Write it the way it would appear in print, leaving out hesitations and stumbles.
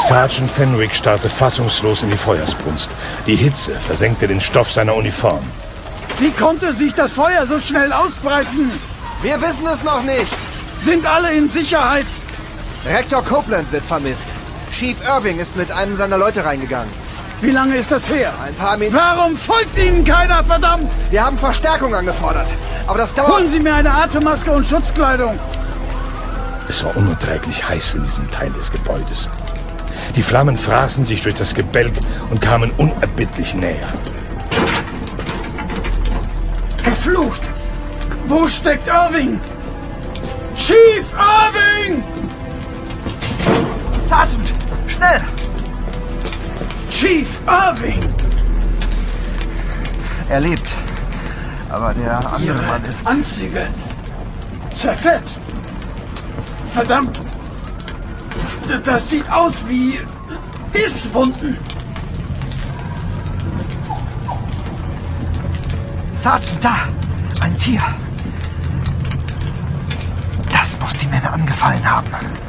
Sergeant Fenwick starrte fassungslos in die Feuersbrunst. Die Hitze versenkte den Stoff seiner Uniform. Wie konnte sich das Feuer so schnell ausbreiten? Wir wissen es noch nicht. Sind alle in Sicherheit? Rektor Copeland wird vermisst. Chief Irving ist mit einem seiner Leute reingegangen. Wie lange ist das her? Ein paar Minuten. Warum folgt Ihnen keiner, verdammt? Wir haben Verstärkung angefordert. Aber das dauert... Holen Sie mir eine Atemmaske und Schutzkleidung. Es war unerträglich heiß in diesem Teil des Gebäudes. Die Flammen fraßen sich durch das Gebälk und kamen unerbittlich näher. Verflucht! Wo steckt Irving? Chief Irving! Sergeant, schnell! Chief Irving! Er lebt. Aber der andere Mann ist... Anzüge zerfetzt. Verdammt! Das sieht aus wie Bisswunden. Sergeant, da! Ein Tier. Das muss die Männer angefallen haben.